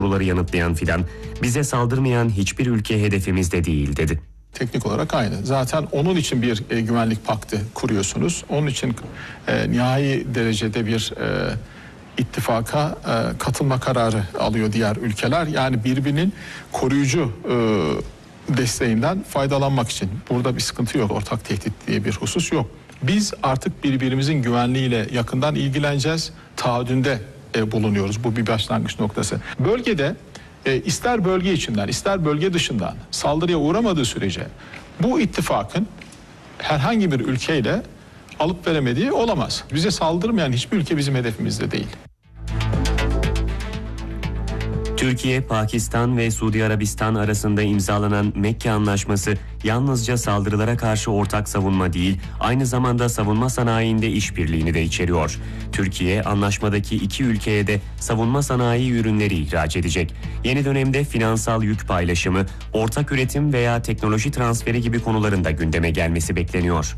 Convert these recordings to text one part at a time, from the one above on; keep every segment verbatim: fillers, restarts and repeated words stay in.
soruları yanıtlayan Fidan, bize saldırmayan hiçbir ülke hedefimizde değil dedi. Teknik olarak aynı. Zaten onun için bir e, güvenlik paktı kuruyorsunuz. Onun için e, nihai derecede bir e, ittifaka e, katılma kararı alıyor diğer ülkeler. Yani birbirinin koruyucu e, desteğinden faydalanmak için. Burada bir sıkıntı yok. Ortak tehdit diye bir husus yok. Biz artık birbirimizin güvenliğiyle yakından ilgileneceğiz. Taahhüdünde e, bulunuyoruz. Bu bir başlangıç noktası. Bölgede e, ister bölge içinden ister bölge dışından saldırıya uğramadığı sürece bu ittifakın herhangi bir ülkeyle alıp veremediği olamaz. Bize saldırmayan hiçbir ülke bizim hedefimizde değil. Türkiye, Pakistan ve Suudi Arabistan arasında imzalanan Mekke Anlaşması yalnızca saldırılara karşı ortak savunma değil, aynı zamanda savunma sanayinde işbirliğini de içeriyor. Türkiye, anlaşmadaki iki ülkeye de savunma sanayi ürünleri ihraç edecek. Yeni dönemde finansal yük paylaşımı, ortak üretim veya teknoloji transferi gibi konuların da gündeme gelmesi bekleniyor.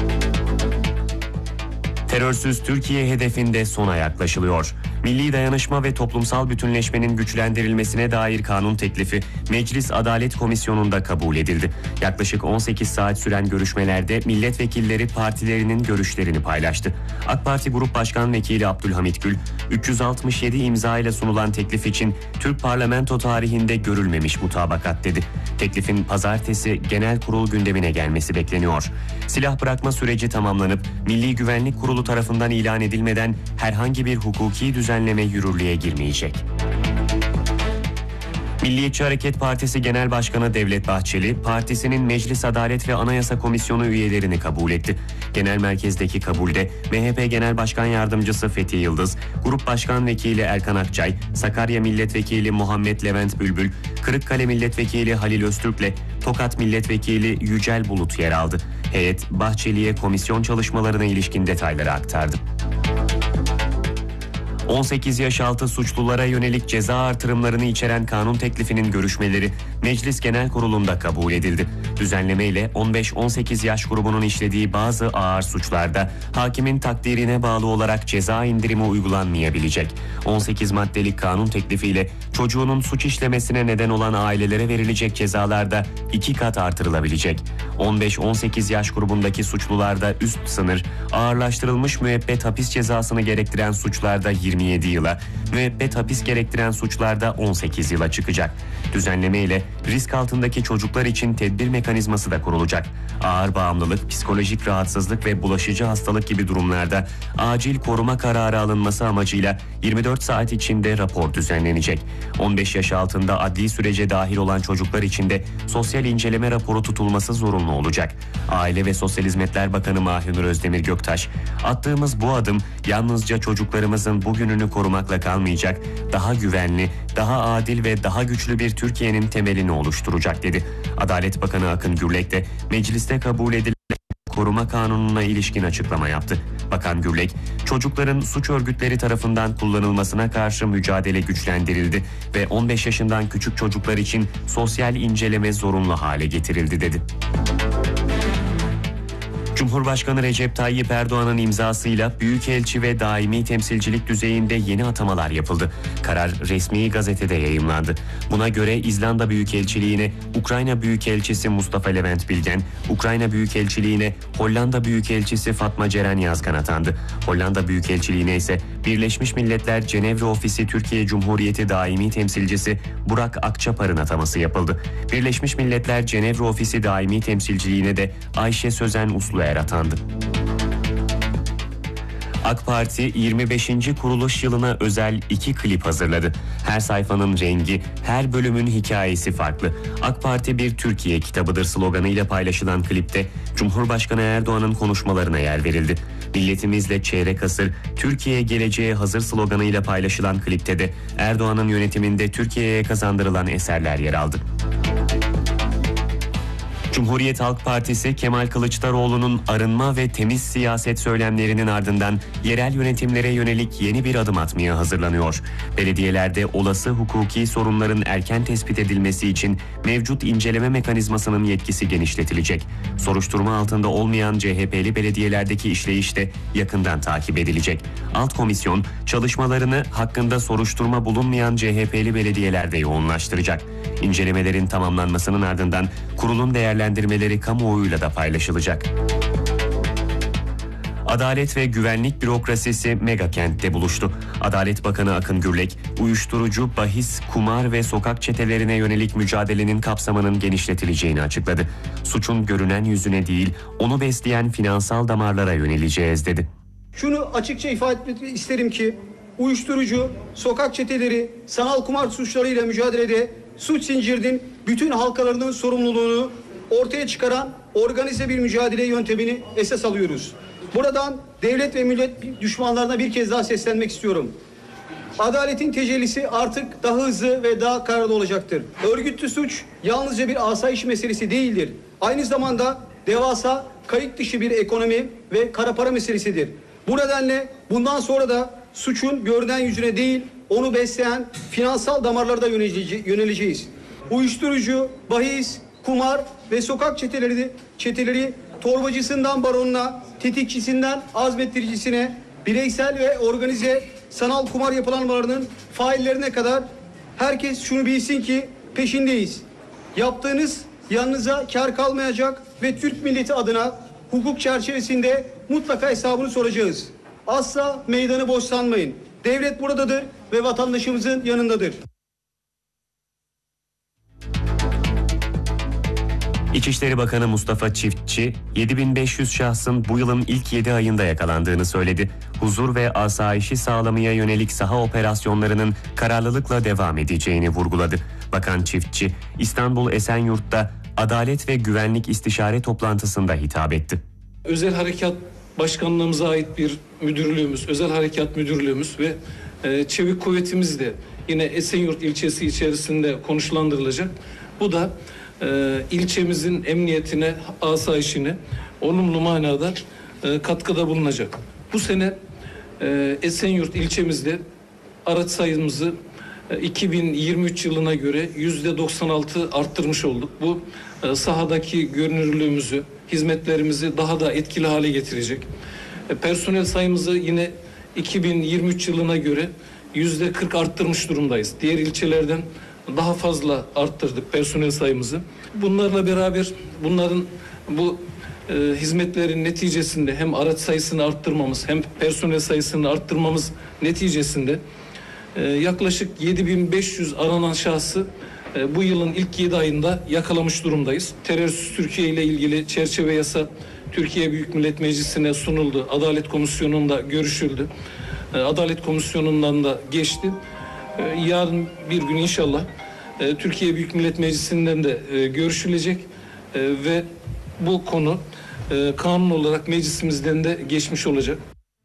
Terörsüz Türkiye hedefinde sona yaklaşılıyor. Milli dayanışma ve toplumsal bütünleşmenin güçlendirilmesine dair kanun teklifi Meclis Adalet Komisyonu'nda kabul edildi. Yaklaşık on sekiz saat süren görüşmelerde milletvekilleri partilerinin görüşlerini paylaştı. AK Parti Grup Başkan Vekili Abdülhamit Gül, üç yüz altmış yedi imza ile sunulan teklif için Türk parlamento tarihinde görülmemiş mutabakat dedi. Teklifin pazartesi genel kurul gündemine gelmesi bekleniyor. Silah bırakma süreci tamamlanıp Milli Güvenlik Kurulu tarafından ilan edilmeden herhangi bir hukuki düzenleme yürürlüğe girmeyecek. Milliyetçi Hareket Partisi Genel Başkanı Devlet Bahçeli, partisinin Meclis Adalet ve Anayasa Komisyonu üyelerini kabul etti. Genel merkezdeki kabulde M H P Genel Başkan Yardımcısı Fethi Yıldız, Grup Başkan Vekili Erkan Akçay, Sakarya Milletvekili Muhammed Levent Bülbül, Kırıkkale Milletvekili Halil Öztürk'le Tokat Milletvekili Yücel Bulut yer aldı. Heyet, Bahçeli'ye komisyon çalışmalarına ilişkin detayları aktardı. on sekiz yaş altı suçlulara yönelik ceza artırımlarını içeren kanun teklifinin görüşmeleri Meclis Genel Kurulu'nda kabul edildi. Düzenleme ile on beş on sekiz yaş grubunun işlediği bazı ağır suçlarda hakimin takdirine bağlı olarak ceza indirimi uygulanmayabilecek. on sekiz maddelik kanun teklifiyle çocuğunun suç işlemesine neden olan ailelere verilecek cezalar da iki kat artırılabilecek. on beş on sekiz yaş grubundaki suçlularda üst sınır, ağırlaştırılmış müebbet hapis cezasını gerektiren suçlarda yirmi yedi yıla, müebbet hapis gerektiren suçlarda on sekiz yıla çıkacak. Düzenleme ile risk altındaki çocuklar için tedbir mekanizması da kurulacak. Ağır bağımlılık, psikolojik rahatsızlık ve bulaşıcı hastalık gibi durumlarda acil koruma kararı alınması amacıyla yirmi dört saat içinde rapor düzenlenecek. on beş yaş altında adli sürece dahil olan çocuklar için de sosyal inceleme raporu tutulması zorunlu olacak. Aile ve Sosyal Hizmetler Bakanı Mahir Özdemir Göktaş, attığımız bu adım yalnızca çocuklarımızın bugününü korumakla kalmayacak, daha güvenli, daha adil ve daha güçlü bir Türkiye'nin temelini oluşturacak dedi. Adalet Bakanı Akın Gürlek de mecliste kabul edilen koruma kanununa ilişkin açıklama yaptı. Bakan Gürlek, çocukların suç örgütleri tarafından kullanılmasına karşı mücadele güçlendirildi ve on beş yaşından küçük çocuklar için sosyal inceleme zorunlu hale getirildi dedi. Cumhurbaşkanı Recep Tayyip Erdoğan'ın imzasıyla büyükelçi ve daimi temsilcilik düzeyinde yeni atamalar yapıldı. Karar resmi gazetede yayımlandı. Buna göre İzlanda Büyükelçiliğine Ukrayna Büyükelçisi Mustafa Levent Bilgen, Ukrayna Büyükelçiliğine Hollanda Büyükelçisi Fatma Ceren Yazgan atandı. Hollanda Büyükelçiliğine ise Birleşmiş Milletler Cenevre Ofisi Türkiye Cumhuriyeti Daimi Temsilcisi Burak Akçapar'ın ataması yapıldı. Birleşmiş Milletler Cenevre Ofisi Daimi Temsilciliğine de Ayşe Sözen Usluer atandı. AK Parti yirmi beşinci kuruluş yılına özel iki klip hazırladı. Her sayfanın rengi, her bölümün hikayesi farklı. AK Parti bir Türkiye kitabıdır sloganıyla paylaşılan klipte Cumhurbaşkanı Erdoğan'ın konuşmalarına yer verildi. Milletimizle çeyrek asır, Türkiye geleceğe hazır sloganıyla paylaşılan klipte de Erdoğan'ın yönetiminde Türkiye'ye kazandırılan eserler yer aldı. Cumhuriyet Halk Partisi Kemal Kılıçdaroğlu'nun arınma ve temiz siyaset söylemlerinin ardından yerel yönetimlere yönelik yeni bir adım atmaya hazırlanıyor. Belediyelerde olası hukuki sorunların erken tespit edilmesi için mevcut inceleme mekanizmasının yetkisi genişletilecek. Soruşturma altında olmayan C H P'li belediyelerdeki işleyiş de yakından takip edilecek. Alt komisyon çalışmalarını hakkında soruşturma bulunmayan C H P'li belediyelerde yoğunlaştıracak. İncelemelerin tamamlanmasının ardından kurulun değerlendirmeleri kamuoyuyla da paylaşılacak. Adalet ve güvenlik bürokrasisi Megakent'te buluştu. Adalet Bakanı Akın Gürlek, uyuşturucu, bahis, kumar ve sokak çetelerine yönelik mücadelenin kapsamının genişletileceğini açıkladı. Suçun görünen yüzüne değil, onu besleyen finansal damarlara yöneleceğiz dedi. Şunu açıkça ifade etmek isterim ki, uyuşturucu, sokak çeteleri, sanal kumar suçlarıyla mücadelede suç zincirinin bütün halkalarının sorumluluğunu ortaya çıkaran organize bir mücadele yöntemini esas alıyoruz. Buradan devlet ve millet düşmanlarına bir kez daha seslenmek istiyorum. Adaletin tecellisi artık daha hızlı ve daha kararlı olacaktır. Örgütlü suç yalnızca bir asayiş meselesi değildir. Aynı zamanda devasa kayıt dışı bir ekonomi ve kara para meselesidir. Bu nedenle bundan sonra da suçun görünen yüzüne değil, onu besleyen finansal damarlarda yöneleceğiz. Uyuşturucu, bahis, kumar ve sokak çeteleri, çeteleri torbacısından baronuna, tetikçisinden azmettiricisine, bireysel ve organize sanal kumar yapılanmalarının faillerine kadar herkes şunu bilsin ki peşindeyiz. Yaptığınız yanınıza kar kalmayacak ve Türk milleti adına hukuk çerçevesinde mutlaka hesabını soracağız. Asla meydanı boş sanmayın. Devlet buradadır ve vatandaşımızın yanındadır. İçişleri Bakanı Mustafa Çiftçi, yedi bin beş yüz şahsın bu yılın ilk yedi ayında yakalandığını söyledi. Huzur ve asayişi sağlamaya yönelik saha operasyonlarının kararlılıkla devam edeceğini vurguladı. Bakan Çiftçi, İstanbul Esenyurt'ta Adalet ve Güvenlik İstişare toplantısında hitap etti. Özel Harekat Başkanlığımıza ait bir müdürlüğümüz, Özel Harekat Müdürlüğümüz ve e, Çevik Kuvvetimiz de yine Esenyurt ilçesi içerisinde konuşlandırılacak. Bu da e, ilçemizin emniyetine, asayişine olumlu manada e, katkıda bulunacak. Bu sene e, Esenyurt ilçemizde araç sayımızı e, iki bin yirmi üç yılına göre yüzde doksan altı arttırmış olduk. Bu e, sahadaki görünürlüğümüzü, hizmetlerimizi daha da etkili hale getirecek. E, personel sayımızı yine iki bin yirmi üç yılına göre yüzde kırk arttırmış durumdayız. Diğer ilçelerden daha fazla arttırdık personel sayımızı. Bunlarla beraber bunların bu e, hizmetlerin neticesinde hem araç sayısını arttırmamız hem personel sayısını arttırmamız neticesinde e, yaklaşık yedi bin beş yüz aranan şahsı e, bu yılın ilk yedi ayında yakalamış durumdayız. Terörsüz Türkiye ile ilgili çerçeve yasa Türkiye Büyük Millet Meclisi'ne sunuldu. Adalet Komisyonu'nda görüşüldü. E, Adalet Komisyonu'ndan da geçti. E, yarın bir gün inşallah e, Türkiye Büyük Millet Meclisi'nden de e, görüşülecek e, ve bu konu e, kanun olarak meclisimizden de geçmiş olacak.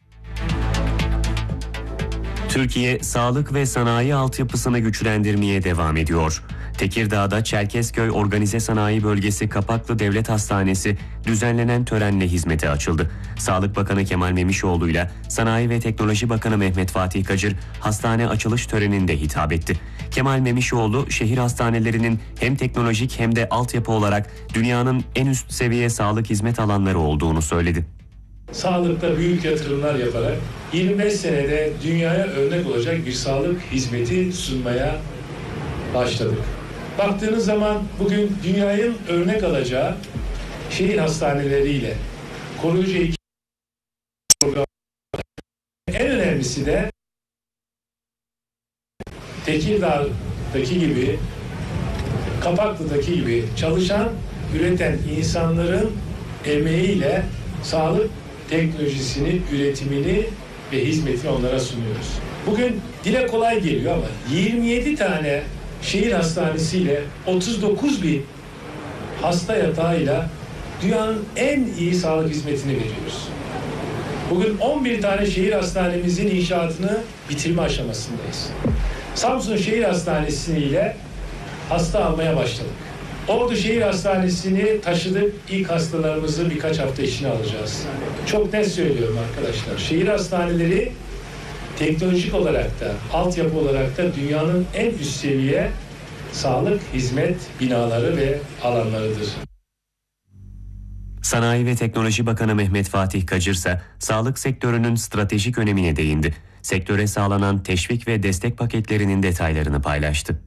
Türkiye, sağlık ve sanayi altyapısını güçlendirmeye devam ediyor. Tekirdağ'da Çerkezköy Organize Sanayi Bölgesi Kapaklı Devlet Hastanesi düzenlenen törenle hizmete açıldı. Sağlık Bakanı Kemal Memişoğlu ile Sanayi ve Teknoloji Bakanı Mehmet Fatih Kacır hastane açılış töreninde hitap etti. Kemal Memişoğlu, şehir hastanelerinin hem teknolojik hem de altyapı olarak dünyanın en üst seviye sağlık hizmet alanları olduğunu söyledi. Sağlıkta büyük yatırımlar yaparak yirmi beş senede dünyaya örnek olacak bir sağlık hizmeti sunmaya başladık. Baktığınız zaman bugün dünyanın örnek alacağı şehir hastaneleriyle koruyucu ekip programı, en önemlisi de Tekirdağ'daki gibi, Kapaklı'daki gibi çalışan, üreten insanların emeğiyle sağlık teknolojisini, üretimini ve hizmetini onlara sunuyoruz. Bugün dile kolay geliyor ama yirmi yedi tane şehir hastanesiyle otuz dokuz bin hasta yatağıyla dünyanın en iyi sağlık hizmetini veriyoruz. Bugün on bir tane şehir hastanemizin inşaatını bitirme aşamasındayız. Samsun Şehir Hastanesi ile hasta almaya başladık. Ordu Şehir Hastanesi'ni taşıdık. İlk hastalarımızı birkaç hafta içine alacağız. Çok net söylüyorum arkadaşlar. Şehir hastaneleri teknolojik olarak da, altyapı olarak da dünyanın en üst seviye sağlık hizmet binaları ve alanlarıdır. Sanayi ve Teknoloji Bakanı Mehmet Fatih Kacır ise sağlık sektörünün stratejik önemine değindi. Sektöre sağlanan teşvik ve destek paketlerinin detaylarını paylaştı.